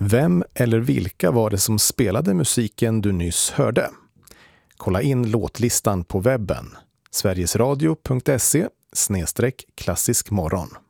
Vem eller vilka var det som spelade musiken du nyss hörde? Kolla in låtlistan på webben sverigesradio.se/klassiskmorgon.